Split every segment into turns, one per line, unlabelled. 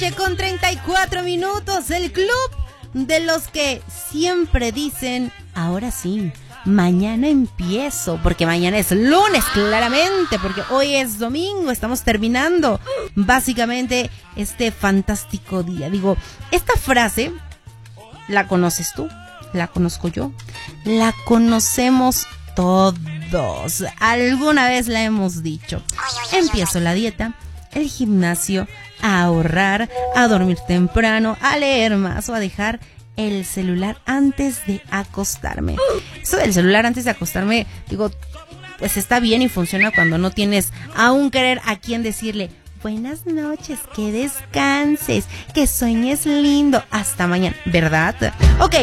con 34 minutos, el club de los que siempre dicen, ahora sí, mañana empiezo, porque mañana es lunes, claramente, porque hoy es domingo, estamos terminando básicamente este fantástico día. Digo, esta frase, ¿la conoces tú? ¿La conozco yo? La conocemos todos, alguna vez la hemos dicho. Empiezo la dieta, el gimnasio, a ahorrar, a dormir temprano, a leer más o a dejar el celular antes de acostarme. Eso del celular antes de acostarme, digo, pues está bien y funciona cuando no tienes a un querer a quien decirle buenas noches, que descanses, que sueñes lindo, hasta mañana, ¿verdad? Ok.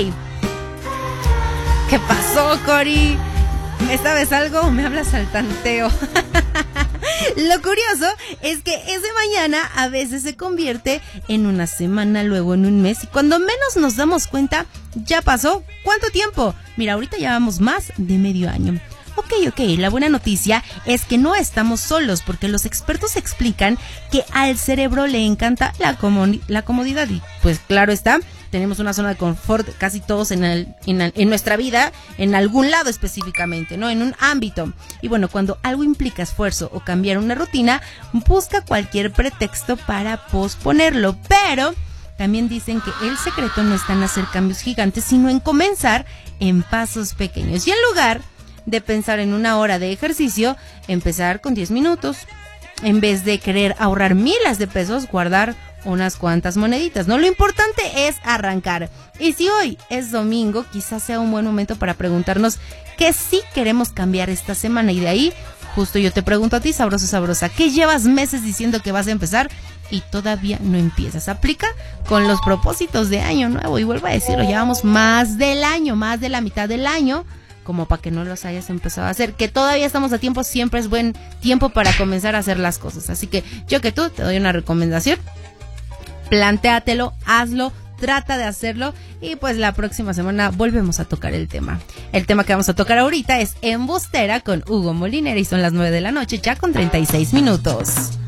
¿Qué pasó, Cori? ¿Sabes algo? Me hablas al tanteo. Lo curioso es que ese mañana a veces se convierte en una semana, luego en un mes, y cuando menos nos damos cuenta, ya pasó. ¿Cuánto tiempo? Mira, ahorita llevamos más de medio año. Ok, la buena noticia es que no estamos solos, porque los expertos explican que al cerebro le encanta la comodidad y pues claro está, tenemos una zona de confort casi todos en nuestra vida, en algún lado específicamente, ¿no? En un ámbito. Y bueno, cuando algo implica esfuerzo o cambiar una rutina, busca cualquier pretexto para posponerlo, pero también dicen que el secreto no está en hacer cambios gigantes, sino en comenzar en pasos pequeños. Y en lugar de pensar en una hora de ejercicio, empezar con 10 minutos. En vez de querer ahorrar miles de pesos, guardar unas cuantas moneditas, ¿no? Lo importante es arrancar. Y si hoy es domingo, quizás sea un buen momento para preguntarnos qué sí queremos cambiar esta semana. Y de ahí, justo yo te pregunto a ti, sabroso, sabrosa, ¿qué llevas meses diciendo que vas a empezar y todavía no empiezas? Aplica con los propósitos de año nuevo. Y vuelvo a decirlo, llevamos más del año, más de la mitad del año, como para que no los hayas empezado a hacer, que todavía estamos a tiempo, siempre es buen tiempo para comenzar a hacer las cosas. Así que yo que tú te doy una recomendación, plantéatelo, hazlo, trata de hacerlo y pues la próxima semana volvemos a tocar el tema. El tema que vamos a tocar ahorita es Embustera con Hugo Molinera y son las 9 de la noche ya con 36 minutos.